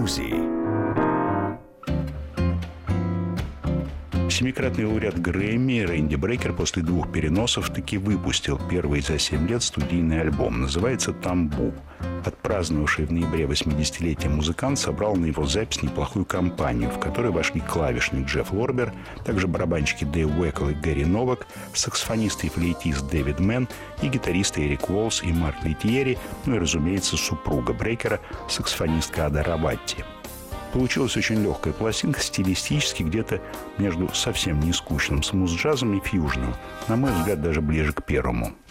иллюзий. Семикратный лауреат Грэмми Рэнди Брейкер после 2 переносов таки выпустил первый за 7 лет студийный альбом. Называется «Тамбу». Отпраздновавший в ноябре 80-летие музыкант собрал на его запись неплохую компанию, в которой вошли клавишник Джефф Лорбер, также барабанщики Дэйв Уэкл и Гэри Новак, саксофонист и флейтист Дэвид Мэн и гитаристы Эрик Уоллс и Марк Летьери, ну и, разумеется, супруга Брейкера, саксофонистка Ада Раватти. Получилась очень легкая пластинка, стилистически где-то между совсем не скучным смуз-джазом и фьюжном. На мой взгляд, даже ближе к первому.